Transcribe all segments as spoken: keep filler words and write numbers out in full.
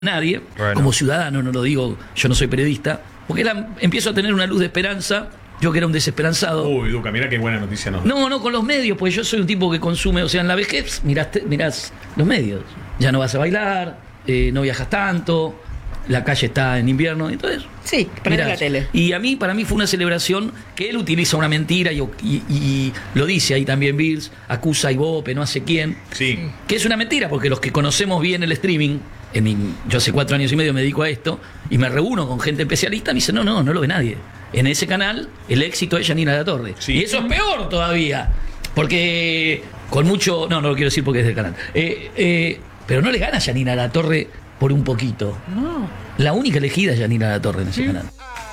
nadie, bueno. Como ciudadano, no lo digo, yo no soy periodista, porque era, empiezo a tener una luz de esperanza, yo que era un desesperanzado. Uy, Duca, mira qué buena noticia nos da. No, no, con los medios, porque yo soy un tipo que consume, o sea, en la vejez miraste, mirás los medios, ya no vas a bailar, eh, no viajas tanto, la calle está en invierno, entonces... Sí, prende la tele. Y a mí, para mí fue una celebración que él utiliza una mentira y, y, y lo dice ahí también Bills, acusa a Ibope, no sé quién. Sí. Que es una mentira, porque los que conocemos bien el streaming, en mi, yo hace cuatro años y medio me dedico a esto, y me reúno con gente especialista, me dice, no, no, no lo ve nadie. En ese canal, el éxito es Yanina Latorre. Sí. Y eso es peor todavía, porque con mucho... No, no lo quiero decir porque es del canal. Eh, eh, pero no le gana Yanina Latorre por un poquito. No. La única elegida es Yanina Latorre en ese ¿Sí? canal.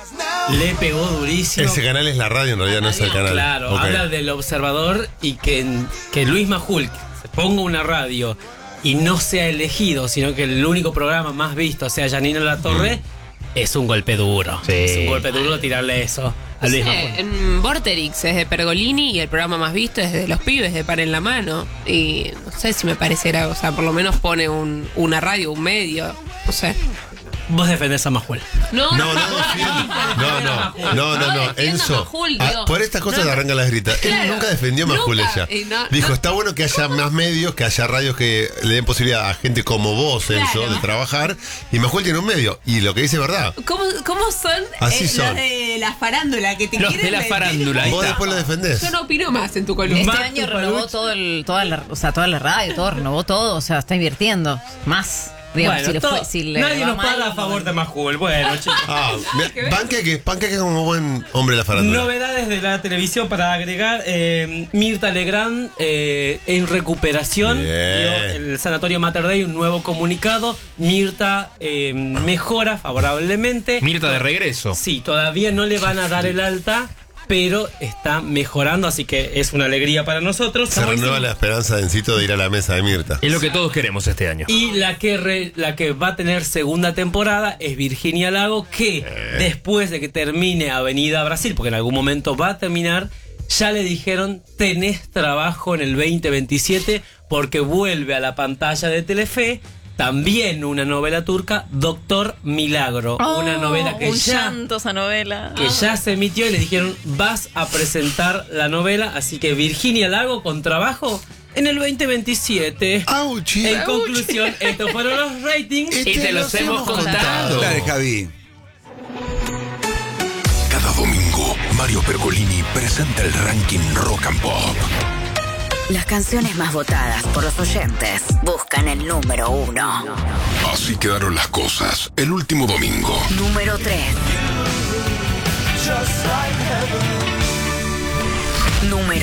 Le pegó durísimo. Ese canal es la radio, en realidad no es el canal. Claro, Okay. habla del observador y que, que Luis Majul se ponga una radio y no sea elegido, sino que el único programa más visto sea Yanina Latorre, mm. es un golpe duro. Sí. Es un golpe duro tirarle eso a Luis Sí, Majul. en Vorterix es de Pergolini y el programa más visto es de Los Pibes, de Par en la Mano. Y no sé si me pareciera, o sea, por lo menos pone un, una radio, un medio, no sé. Vos defendés a Majul. No, No, no, defiendo. No, no, no, no, no, Enzo. Majul, ah, digo. por estas cosas No, te arrancan las gritas. claro, Él nunca defendió a Majul nunca, ella. y no- Dijo, no- está bueno que haya más medios, que haya radios que le den posibilidad a gente como vos, Enzo, Claro. de trabajar. Y Majul tiene un medio. Y lo que dice es verdad. ¿Cómo, cómo son, Así eh, son. los de la farándula que te Los quieren de la vender? farándula. Ahí Vos está. después lo defendés. Yo no opino más en tu columna. Este Más año tu renovó peluche. todo el, toda la, o sea, toda la radio, todo, renovó todo, o sea, está invirtiendo más. Digamos, Bueno, si le todo- fue, si le nadie va nos mal, paga a favor de Majul. Bueno, chicos. Ah, mira, Panqueque, Panqueque es como buen hombre de la farándula. Novedades de la televisión para agregar. eh, Mirta Legrand eh, en recuperación. Bien. Dio el Sanatorio Mater Dei un nuevo comunicado. Mirta eh, mejora favorablemente. Mirta de regreso. Sí, todavía no le van a dar el alta, pero está mejorando, así que es una alegría para nosotros. Se renueva la esperanza de Encito de ir a la mesa de Mirta. Es lo que todos queremos este año. Y la que, re- la que va a tener segunda temporada es Virginia Lago, que después de que termine Avenida Brasil, porque en algún momento va a terminar, ya le dijeron, tenés trabajo en el veinte veintisiete, porque vuelve a la pantalla de Telefe también una novela turca, Doctor Milagro, Oh, una novela que un ya... llanto esa novela. que ya se emitió y le dijeron, vas a presentar la novela, así que Virginia Lago con trabajo en el veinte veintisiete. ¡Auchi! En conclusión, estos fueron los ratings Y y te los hemos contado. Dale, Javi. Cada domingo, Mario Pergolini presenta el ranking Rock and Pop. Las canciones más votadas por los oyentes buscan el número uno. Así quedaron las cosas el último domingo. Número tres. Número